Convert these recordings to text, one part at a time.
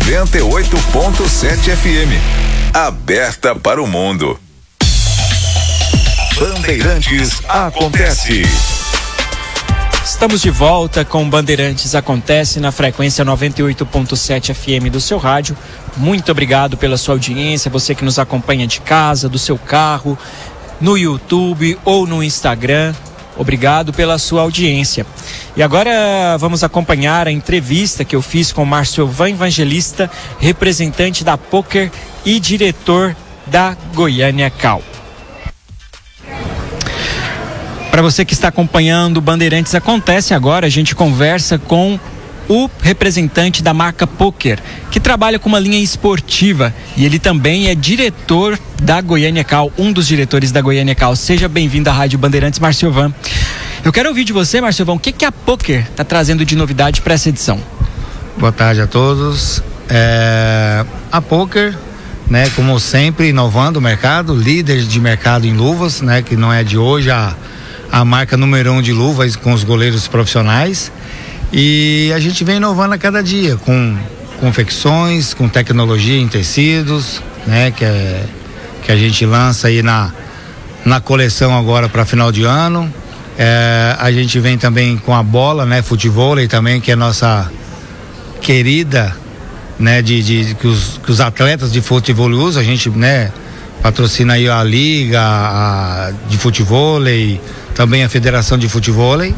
98.7 FM. Aberta para o mundo. Bandeirantes acontece. Estamos de volta com Bandeirantes Acontece na frequência 98.7 FM do seu rádio. Muito obrigado pela sua audiência, você que nos acompanha de casa, do seu carro, no YouTube ou no Instagram. Obrigado pela sua audiência. E agora vamos acompanhar a entrevista que eu fiz com o Marciovan Evangelista, representante da Poker e diretor da Goiânia Cal. Para você que está acompanhando o Bandeirantes Acontece, agora a gente conversa com o representante da marca Poker, que trabalha com uma linha esportiva, e ele também é diretor da Goiânia Cal, um dos diretores da Goiânia Cal. Seja bem-vindo à Rádio Bandeirantes, Marciovan. Eu quero ouvir de você, Marciovan, o que a Poker está trazendo de novidade para essa edição? Boa tarde a todos. A Poker, né, como sempre, inovando o mercado, líder de mercado em luvas, né, que não é de hoje a marca número 1 de luvas com os goleiros profissionais, e a gente vem inovando a cada dia com confecções, com tecnologia em tecidos, né, que a gente lança aí na coleção agora para final de ano. A gente vem também com a bola, né, futevôlei também, que é nossa querida, né, que os atletas de futevôlei usam. A gente, né, patrocina aí a liga de futevôlei, também a Federação de Futevôlei,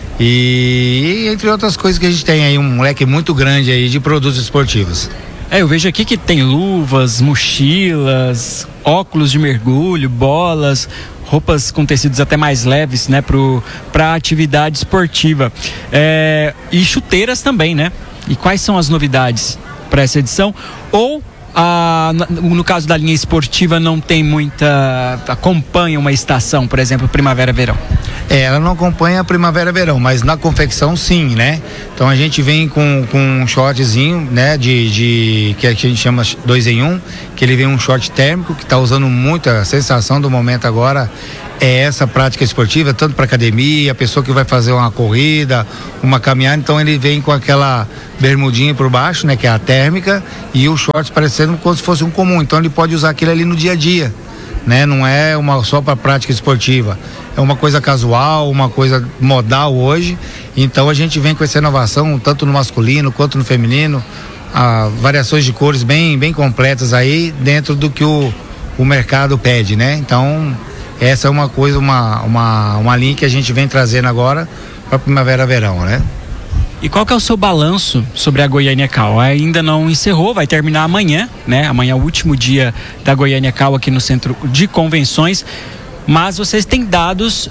e entre outras coisas que a gente tem aí um leque muito grande aí de produtos esportivos. Eu vejo aqui que tem luvas, mochilas, óculos de mergulho, bolas, roupas com tecidos até mais leves, né, para atividade esportiva, e chuteiras também, né? E quais são as novidades para essa edição? Ou no caso da linha esportiva não tem acompanha uma estação, por exemplo, primavera-verão? Ela não acompanha a primavera-verão, mas na confecção sim, né? Então a gente vem com um shortzinho, né, que a gente chama 2 em 1, que ele vem um short térmico, que está usando muito. A sensação do momento agora é essa prática esportiva, tanto para academia, a pessoa que vai fazer uma corrida, uma caminhada. Então ele vem com aquela bermudinha por baixo, né, que é a térmica, e o shorts parecendo como se fosse um comum. Então ele pode usar aquilo ali no dia a dia, né? Não é só para prática esportiva, é uma coisa casual, uma coisa modal hoje. Então a gente vem com essa inovação tanto no masculino quanto no feminino, variações de cores bem completas aí dentro do que o mercado pede, né? Então essa é uma coisa, uma linha que a gente vem trazendo agora para primavera-verão, né? E qual que é o seu balanço sobre a Goiânia Cal? Ainda não encerrou, vai terminar amanhã, né? Amanhã é o último dia da Goiânia Cal aqui no Centro de Convenções, mas vocês têm dados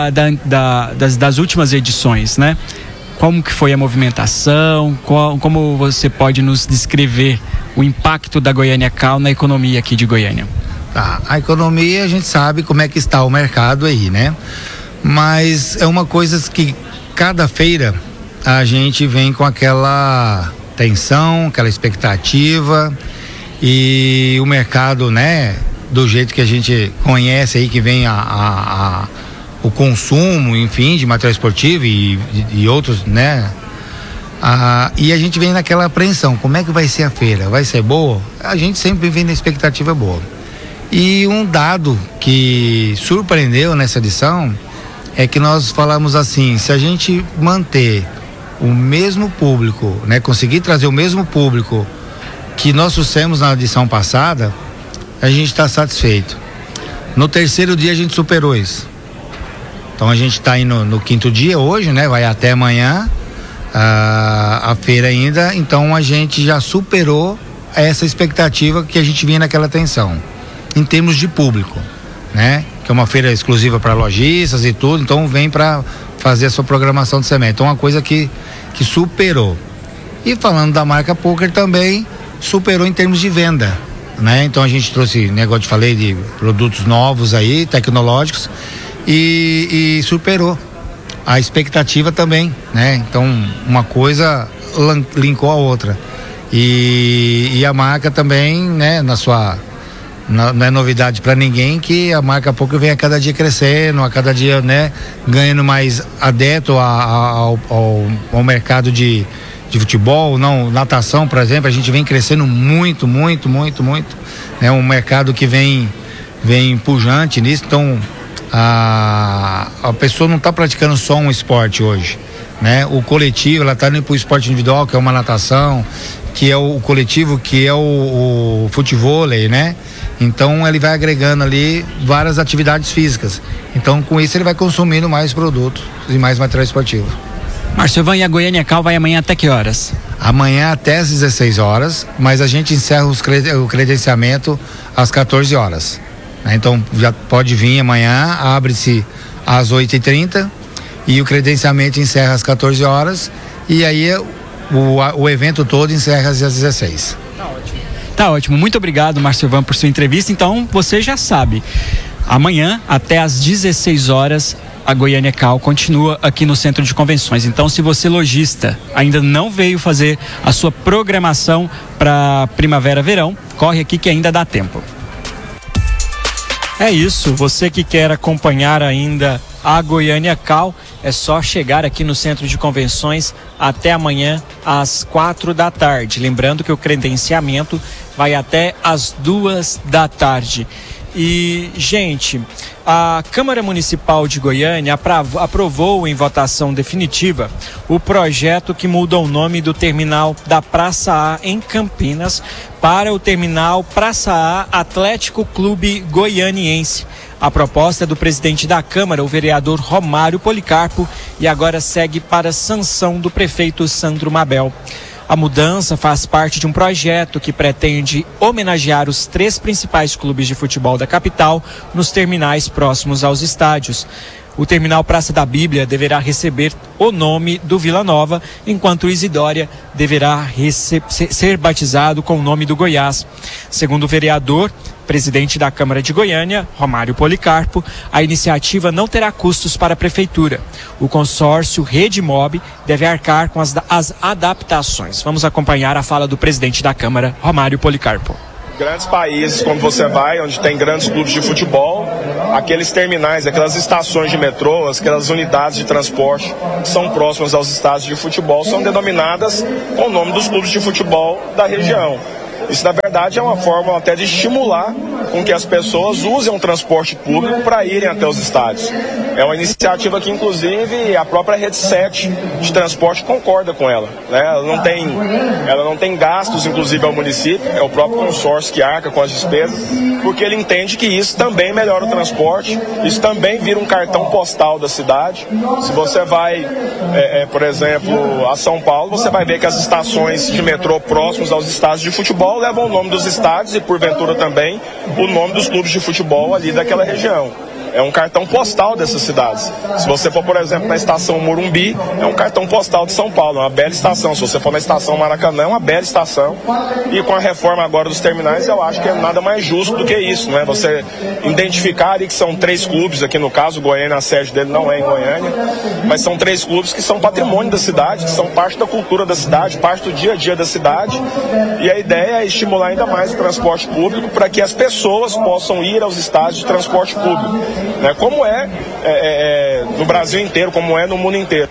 das últimas edições, né? Como que foi a movimentação? Como você pode nos descrever o impacto da Goiânia Cal na economia aqui de Goiânia? A economia, a gente sabe como é que está o mercado aí, né? Mas é uma coisa que cada feira a gente vem com aquela tensão, aquela expectativa, e o mercado, né, do jeito que a gente conhece aí, que vem o consumo, enfim, de material esportivo e outros, né? E a gente vem naquela apreensão, como é que vai ser a feira? Vai ser boa? A gente sempre vem na expectativa boa. E um dado que surpreendeu nessa edição é que nós falamos assim: se a gente manter o mesmo público, né, conseguir trazer o mesmo público que nós trouxemos na edição passada, a gente está satisfeito. No terceiro dia a gente superou isso. Então a gente está indo no quinto dia hoje, né? Vai até amanhã a feira ainda. Então a gente já superou essa expectativa que a gente vinha naquela tensão em termos de público, né? Que é uma feira exclusiva para lojistas e tudo, então vem para fazer a sua programação de semana. Então uma coisa que superou. E falando da marca Poker também, superou em termos de venda, né? Então a gente trouxe, negócio que falei de produtos novos aí, tecnológicos, e superou a expectativa também, né? Então uma coisa linkou a outra. E a marca também, né, não é novidade para ninguém que a marca Poker vem a cada dia crescendo, a cada dia, né, ganhando mais adepto ao mercado de de futebol, não, natação, por exemplo, a gente vem crescendo muito, é um mercado que vem pujante nisso, então a pessoa não está praticando só um esporte hoje, né? O coletivo, ela está indo para o esporte individual, que é uma natação, que é o coletivo, que é o futevôlei, né? Então ele vai agregando ali várias atividades físicas. Então com isso ele vai consumindo mais produtos e mais material esportivo. Marcilvan, e a Goiânia Cal vai amanhã até que horas? Amanhã até às 16 horas, mas a gente encerra o credenciamento às 14 horas. Então já pode vir amanhã, abre-se às 8h30 e o credenciamento encerra às 14 horas e aí o evento todo encerra às 16. Tá ótimo, muito obrigado, Marcilvan, por sua entrevista. Então você já sabe, amanhã até às 16 horas a Goiânia Cal continua aqui no Centro de Convenções. Então, se você, lojista, ainda não veio fazer a sua programação para primavera-verão, corre aqui que ainda dá tempo. É isso, você que quer acompanhar ainda a Goiânia Cal, é só chegar aqui no Centro de Convenções até amanhã às 4h. Lembrando que o credenciamento vai até às 2h. E, gente, a Câmara Municipal de Goiânia aprovou em votação definitiva o projeto que muda o nome do terminal da Praça A em Campinas para o terminal Praça A Atlético Clube Goianiense. A proposta é do presidente da Câmara, o vereador Romário Policarpo, e agora segue para sanção do prefeito Sandro Mabel. A mudança faz parte de um projeto que pretende homenagear os 3 principais clubes de futebol da capital nos terminais próximos aos estádios. O terminal Praça da Bíblia deverá receber o nome do Vila Nova, enquanto o Isidória deverá ser batizado com o nome do Goiás. Segundo o vereador, presidente da Câmara de Goiânia, Romário Policarpo, a iniciativa não terá custos para a prefeitura. O consórcio Redimob deve arcar com as adaptações. Vamos acompanhar a fala do presidente da Câmara, Romário Policarpo. Grandes países, quando você vai, onde tem grandes clubes de futebol, aqueles terminais, aquelas estações de metrô, aquelas unidades de transporte que são próximas aos estádios de futebol, são denominadas com o nome dos clubes de futebol da região. Isso, na verdade, é uma forma até de estimular com que as pessoas usem um transporte público para irem até os estádios. É uma iniciativa que, inclusive, a própria Rede 7 de transporte concorda com ela, né? Ela não tem gastos, inclusive, ao município, é o próprio consórcio que arca com as despesas, porque ele entende que isso também melhora o transporte, isso também vira um cartão postal da cidade. Se você vai, por exemplo, a São Paulo, você vai ver que as estações de metrô próximas aos estádios de futebol levam o nome dos estádios e, porventura, também o nome dos clubes de futebol ali daquela região. É um cartão postal dessas cidades. Se você for, por exemplo, na estação Morumbi, é um cartão postal de São Paulo, é uma bela estação. Se você for na estação Maracanã, é uma bela estação. E com a reforma agora dos terminais, eu acho que é nada mais justo do que isso, né? Você identificar ali que são 3 clubes, aqui no caso, o Goiânia, a sede dele não é em Goiânia, mas são 3 clubes que são patrimônio da cidade, que são parte da cultura da cidade, parte do dia a dia da cidade. E a ideia é estimular ainda mais o transporte público para que as pessoas possam ir aos estádios de transporte público. Como no Brasil inteiro, como é no mundo inteiro.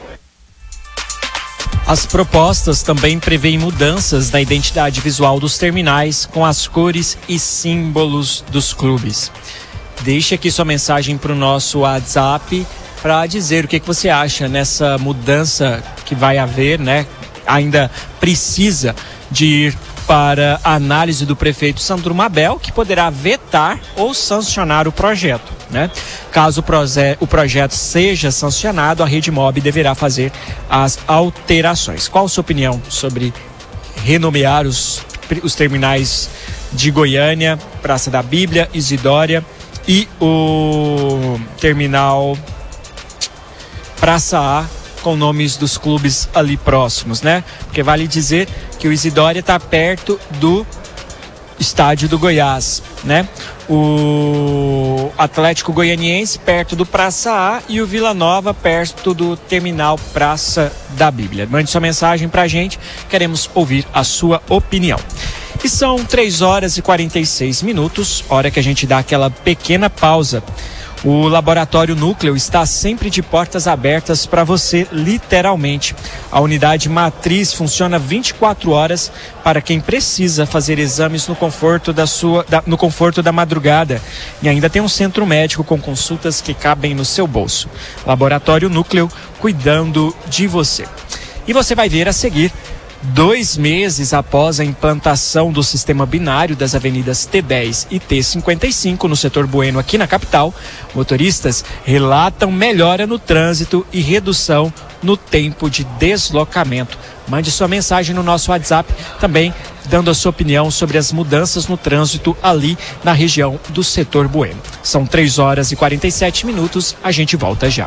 As propostas também prevêem mudanças na identidade visual dos terminais com as cores e símbolos dos clubes. Deixe aqui sua mensagem para o nosso WhatsApp para dizer o que você acha nessa mudança que vai haver, né? Ainda precisa de ir para a análise do prefeito Sandro Mabel, que poderá vetar ou sancionar o projeto, né? Caso o projeto seja sancionado, a Redimob deverá fazer as alterações. Qual a sua opinião sobre renomear os terminais de Goiânia, Praça da Bíblia, Isidória e o terminal Praça A com nomes dos clubes ali próximos, né? Porque vale dizer que o Isidória está perto do estádio do Goiás, né? O Atlético Goianiense perto do Praça A e o Vila Nova perto do terminal Praça da Bíblia. Mande sua mensagem pra gente, queremos ouvir a sua opinião. E são 3h46, hora que a gente dá aquela pequena pausa. O Laboratório Núcleo está sempre de portas abertas para você, literalmente. A unidade matriz funciona 24 horas para quem precisa fazer exames no conforto da madrugada. E ainda tem um centro médico com consultas que cabem no seu bolso. Laboratório Núcleo, cuidando de você. E você vai ver a seguir: 2 meses após a implantação do sistema binário das avenidas T10 e T55 no setor Bueno aqui na capital, motoristas relatam melhora no trânsito e redução no tempo de deslocamento. Mande sua mensagem no nosso WhatsApp, também dando a sua opinião sobre as mudanças no trânsito ali na região do setor Bueno. São 3h47, a gente volta já.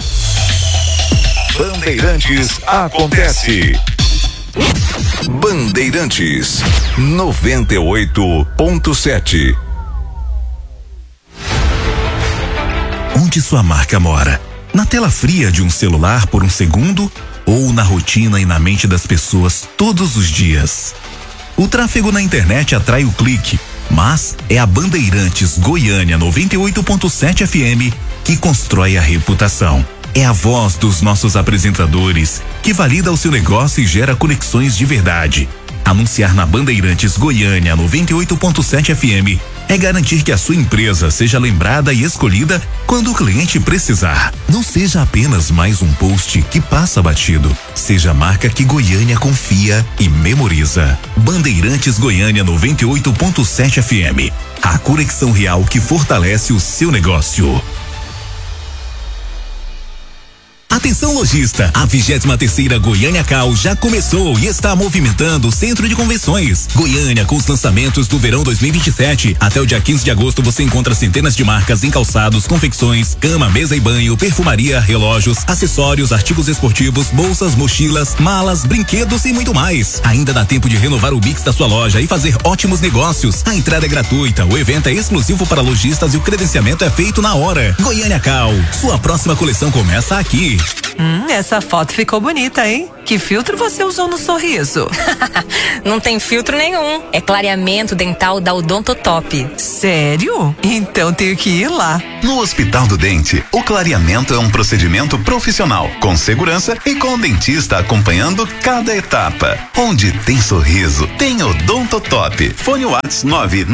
Bandeirantes acontece. Bandeirantes 98.7. Onde sua marca mora? Na tela fria de um celular por um segundo ou na rotina e na mente das pessoas todos os dias? O tráfego na internet atrai o clique, mas é a Bandeirantes Goiânia 98.7 FM que constrói a reputação. É a voz dos nossos apresentadores que valida o seu negócio e gera conexões de verdade. Anunciar na Bandeirantes Goiânia 98.7 FM é garantir que a sua empresa seja lembrada e escolhida quando o cliente precisar. Não seja apenas mais um post que passa batido. Seja a marca que Goiânia confia e memoriza. Bandeirantes Goiânia 98.7 FM. A conexão real que fortalece o seu negócio. Atenção lojista, a 23ª Goiânia Cal já começou e está movimentando o Centro de Convenções Goiânia com os lançamentos do verão 2027. Até o dia 15 de agosto você encontra centenas de marcas em calçados, confecções, cama, mesa e banho, perfumaria, relógios, acessórios, artigos esportivos, bolsas, mochilas, malas, brinquedos e muito mais. Ainda dá tempo de renovar o mix da sua loja e fazer ótimos negócios. A entrada é gratuita, o evento é exclusivo para lojistas e o credenciamento é feito na hora. Goiânia Cal, sua próxima coleção começa aqui. Essa foto ficou bonita, hein? Que filtro você usou no sorriso? Não tem filtro nenhum. É clareamento dental da Odontotop. Sério? Então tenho que ir lá. No Hospital do Dente, o clareamento é um procedimento profissional, com segurança e com o dentista acompanhando cada etapa. Onde tem sorriso, tem Odontotop. Fone WhatsApp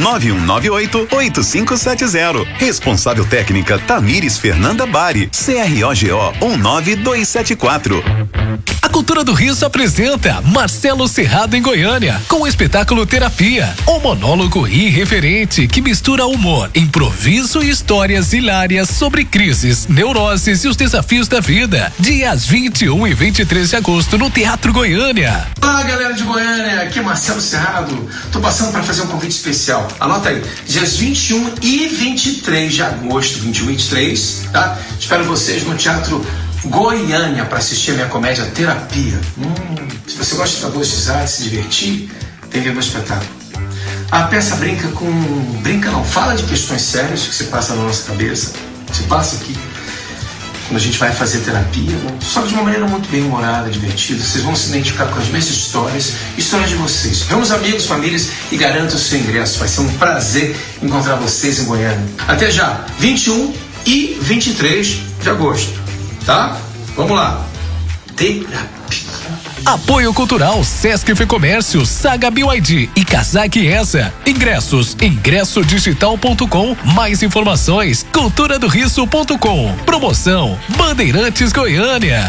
99198-8570. Responsável técnica Tamires Fernanda Bari. CROGO 19274. A Cultura do Riso apresenta Marcelo Serrado em Goiânia, com o espetáculo Terapia, um monólogo irreverente que mistura humor, improviso e histórias hilárias sobre crises, neuroses e os desafios da vida. Dias 21 e 23 de agosto no Teatro Goiânia. Olá, galera de Goiânia, aqui é Marcelo Serrado. Tô passando para fazer um convite especial. Anota aí, dias 21 e 23 de agosto, 21 e 23, tá? Espero vocês no Teatro Goiânia para assistir a minha comédia Terapia. Se você gosta de sabotizar, de se divertir, tem que ver meu espetáculo. A peça fala de questões sérias que se passa na nossa cabeça, se passa aqui quando a gente vai fazer terapia, né? Só de uma maneira muito bem humorada, divertida. Vocês vão se identificar com as mesmas histórias de vocês. Vamos, amigos, famílias, e garanto o seu ingresso. Vai ser um prazer encontrar vocês em Goiânia. Até já, 21 e 23 de agosto. Tá? Vamos lá. Terapia. Apoio Cultural, Sesc Fecomércio, Saga BYD e Kazak Essa. Ingressos, ingressodigital.com. Mais informações, culturadoriso.com. Promoção, Bandeirantes Goiânia.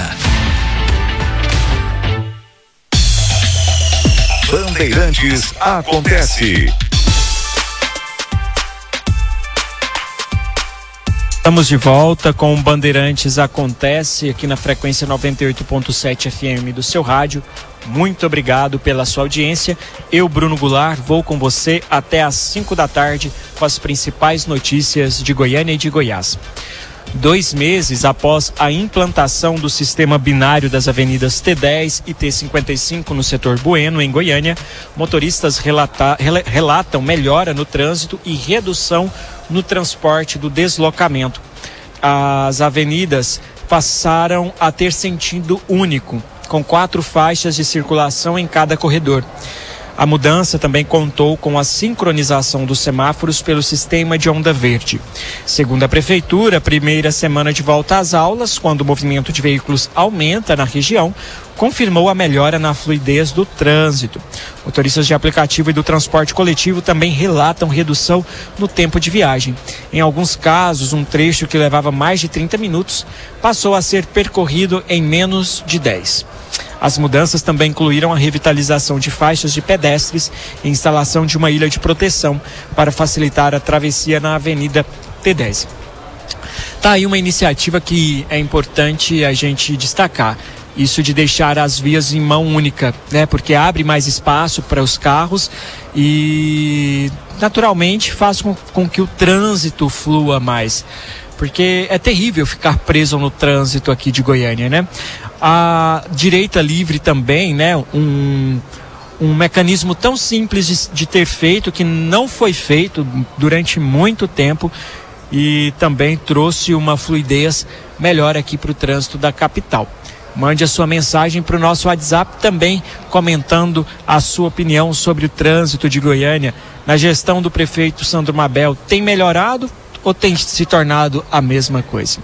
Bandeirantes acontece. Estamos de volta com o Bandeirantes Acontece aqui na frequência 98.7 FM do seu rádio. Muito obrigado pela sua audiência. Eu, Bruno Goulart, vou com você até às 5 da tarde com as principais notícias de Goiânia e de Goiás. 2 meses após a implantação do sistema binário das avenidas T10 e T55 no setor Bueno, em Goiânia, motoristas relatam melhora no trânsito e redução no transporte do deslocamento. As avenidas passaram a ter sentido único, com 4 faixas de circulação em cada corredor. A mudança também contou com a sincronização dos semáforos pelo sistema de onda verde. Segundo a Prefeitura, a primeira semana de volta às aulas, quando o movimento de veículos aumenta na região, confirmou a melhora na fluidez do trânsito. Motoristas de aplicativo e do transporte coletivo também relatam redução no tempo de viagem. Em alguns casos, um trecho que levava mais de 30 minutos passou a ser percorrido em menos de 10. As mudanças também incluíram a revitalização de faixas de pedestres e instalação de uma ilha de proteção para facilitar a travessia na Avenida T10. Tá aí uma iniciativa que é importante a gente destacar. Isso de deixar as vias em mão única, né? Porque abre mais espaço para os carros e naturalmente faz com que o trânsito flua mais. Porque é terrível ficar preso no trânsito aqui de Goiânia, né? A direita livre também, né? Um mecanismo tão simples de ter feito, que não foi feito durante muito tempo e também trouxe uma fluidez melhor aqui para o trânsito da capital. Mande a sua mensagem para o nosso WhatsApp também, comentando a sua opinião sobre o trânsito de Goiânia. Na gestão do prefeito Sandro Mabel, tem melhorado ou tem se tornado a mesma coisa?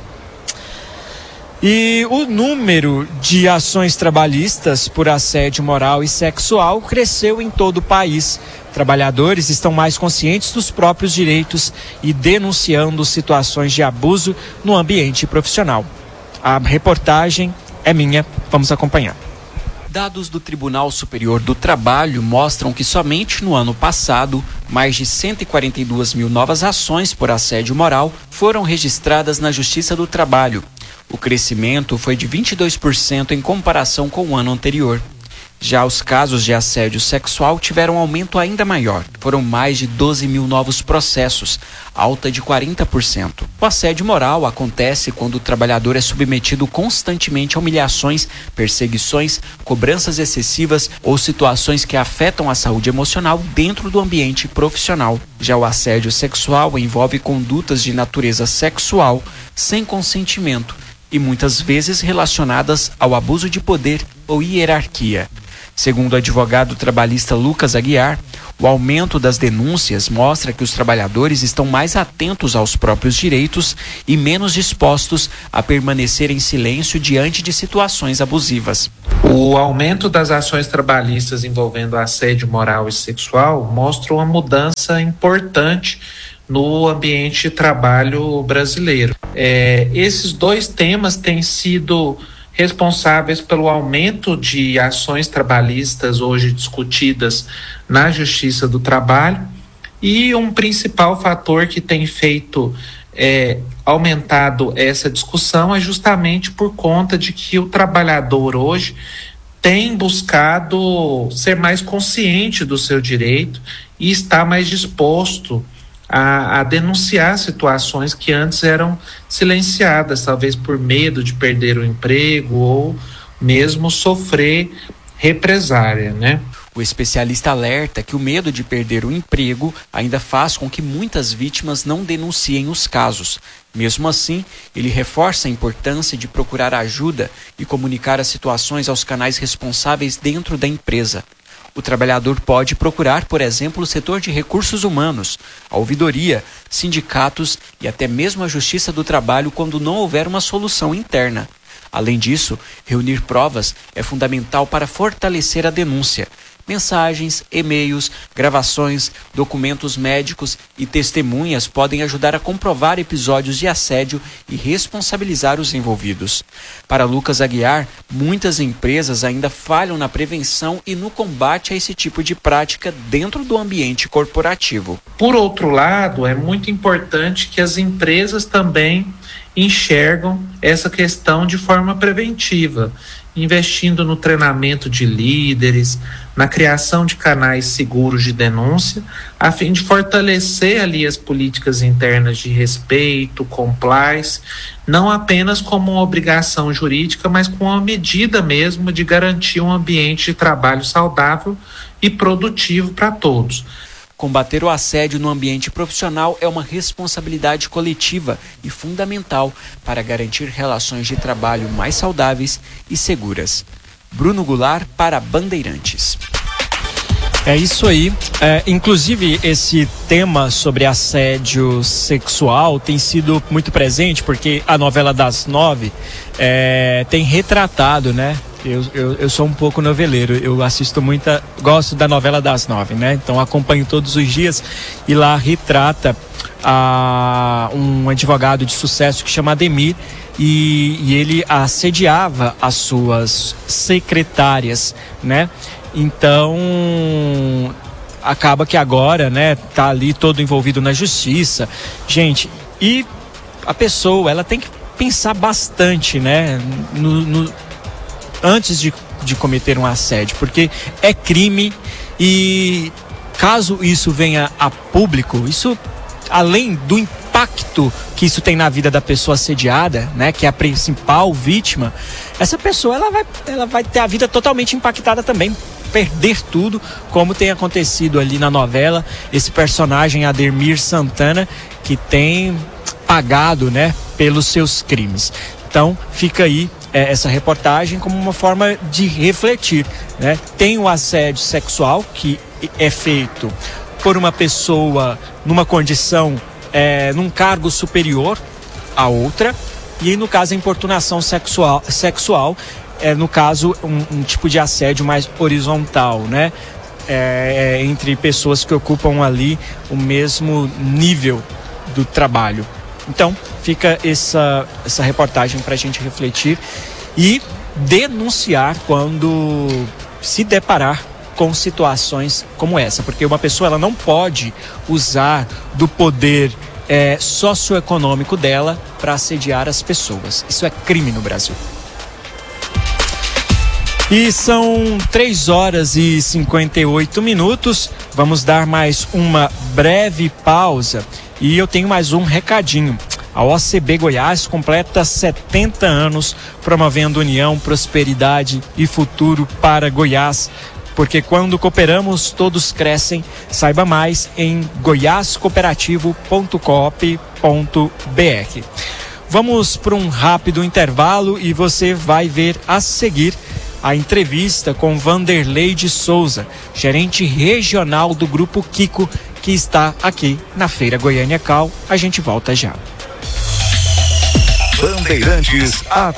E o número de ações trabalhistas por assédio moral e sexual cresceu em todo o país. Trabalhadores estão mais conscientes dos próprios direitos e denunciando situações de abuso no ambiente profissional. A reportagem é minha, vamos acompanhar. Dados do Tribunal Superior do Trabalho mostram que somente no ano passado, mais de 142 mil novas ações por assédio moral foram registradas na Justiça do Trabalho. O crescimento foi de 22% em comparação com o ano anterior. Já os casos de assédio sexual tiveram um aumento ainda maior. Foram mais de 12 mil novos processos, alta de 40%. O assédio moral acontece quando o trabalhador é submetido constantemente a humilhações, perseguições, cobranças excessivas ou situações que afetam a saúde emocional dentro do ambiente profissional. Já o assédio sexual envolve condutas de natureza sexual sem consentimento e muitas vezes relacionadas ao abuso de poder ou hierarquia. Segundo o advogado trabalhista Lucas Aguiar, o aumento das denúncias mostra que os trabalhadores estão mais atentos aos próprios direitos e menos dispostos a permanecer em silêncio diante de situações abusivas. O aumento das ações trabalhistas envolvendo assédio moral e sexual mostra uma mudança importante no ambiente de trabalho brasileiro. Esses dois temas têm sido responsáveis pelo aumento de ações trabalhistas hoje discutidas na Justiça do Trabalho, e um principal fator que tem feito aumentado essa discussão é justamente por conta de que o trabalhador hoje tem buscado ser mais consciente do seu direito e está mais disposto a denunciar situações que antes eram silenciadas, talvez por medo de perder o emprego ou mesmo sofrer represália, né? O especialista alerta que o medo de perder o emprego ainda faz com que muitas vítimas não denunciem os casos. Mesmo assim, ele reforça a importância de procurar ajuda e comunicar as situações aos canais responsáveis dentro da empresa. O trabalhador pode procurar, por exemplo, o setor de recursos humanos, a ouvidoria, sindicatos e até mesmo a Justiça do Trabalho quando não houver uma solução interna. Além disso, reunir provas é fundamental para fortalecer a denúncia. Mensagens, e-mails, gravações, documentos médicos e testemunhas podem ajudar a comprovar episódios de assédio e responsabilizar os envolvidos. Para Lucas Aguiar, muitas empresas ainda falham na prevenção e no combate a esse tipo de prática dentro do ambiente corporativo. Por outro lado, é muito importante que as empresas também enxergam essa questão de forma preventiva, investindo no treinamento de líderes, na criação de canais seguros de denúncia, a fim de fortalecer ali as políticas internas de respeito, compliance, não apenas como uma obrigação jurídica, mas com uma medida mesmo de garantir um ambiente de trabalho saudável e produtivo para todos. Combater o assédio no ambiente profissional é uma responsabilidade coletiva e fundamental para garantir relações de trabalho mais saudáveis e seguras. Bruno Goulart para Bandeirantes. É isso aí. Inclusive, esse tema sobre assédio sexual tem sido muito presente, porque a novela das 9 tem retratado, né? Eu sou um pouco noveleiro, eu assisto gosto da novela das 9, né? Então acompanho todos os dias e lá retrata um advogado de sucesso que chama Ademir e ele assediava as suas secretárias, né? Então acaba que agora, né, tá ali todo envolvido na justiça, gente, e a pessoa, ela tem que pensar bastante, né, antes de cometer um assédio, porque é crime e caso isso venha a público, isso, além do impacto que isso tem na vida da pessoa assediada, né, que é a principal vítima, essa pessoa ela vai ter a vida totalmente impactada também, perder tudo, como tem acontecido ali na novela, esse personagem Ademir Santana, que tem pagado, né, pelos seus crimes. Então fica aí essa reportagem como uma forma de refletir, né? Tem o assédio sexual que é feito por uma pessoa numa condição, num cargo superior a outra, e no caso a importunação sexual no caso um tipo de assédio mais horizontal, né? Entre pessoas que ocupam ali o mesmo nível do trabalho. Então fica essa reportagem para a gente refletir e denunciar quando se deparar com situações como essa, porque uma pessoa, ela não pode usar do poder socioeconômico dela para assediar as pessoas. Isso é crime no Brasil. E são 3h58. Vamos dar mais uma breve pausa e eu tenho mais um recadinho. A OCB Goiás completa 70 anos promovendo união, prosperidade e futuro para Goiás. Porque quando cooperamos, todos crescem. Saiba mais em goiascooperativo.coop.br. Vamos para um rápido intervalo e você vai ver a seguir a entrevista com Vanderlei de Souza, gerente regional do Grupo Kiko, que está aqui na Feira Goiânia Cal. A gente volta já. Bandeirantes